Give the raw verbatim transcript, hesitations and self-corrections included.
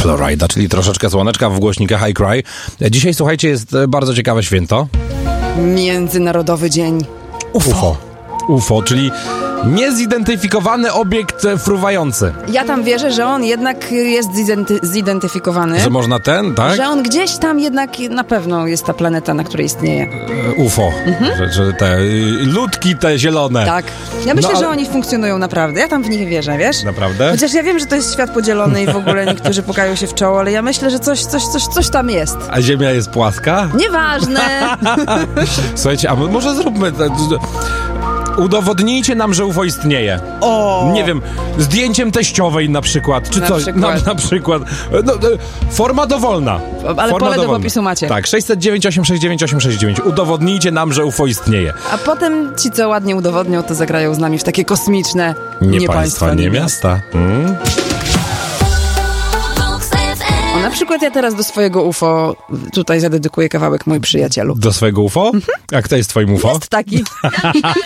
Florida, czyli troszeczkę słoneczka w głośnikach I Cry. Dzisiaj, słuchajcie, jest bardzo ciekawe święto. Międzynarodowy Dzień U F O. U F O. U F O, czyli niezidentyfikowany obiekt fruwający. Ja tam wierzę, że on jednak jest zidenty- zidentyfikowany. Że można ten, tak? Że on gdzieś tam jednak na pewno jest ta planeta, na której istnieje. U F O. Mhm. Że, że te y, ludki te zielone. Tak. Ja myślę, No, ale... że oni funkcjonują naprawdę. Ja tam w nich wierzę, wiesz? Naprawdę? Chociaż ja wiem, że to jest świat podzielony i w ogóle niektórzy pukają się w czoło, ale ja myślę, że coś, coś, coś, coś tam jest. A Ziemia jest płaska? Nieważne. Słuchajcie, a może zróbmy... Udowodnijcie nam, że U F O istnieje. O! Nie wiem, zdjęciem teściowej na przykład, czy na coś. Przykład. Na, na przykład. No, forma dowolna. Ale forma pole do dowolna. popisu macie. Tak, sześć zero dziewięć, osiem sześć dziewięć, osiem sześć dziewięć. Udowodnijcie nam, że U F O istnieje. A potem ci, co ładnie udowodnią, to zagrają z nami w takie kosmiczne Nie, nie państwa, państwa, nie miasta. Hmm? O, na przykład ja teraz do swojego U F O tutaj zadedykuję kawałek Mój Przyjacielu. Do swojego U F O? Mhm. A kto jest twoim U F O? Jest taki.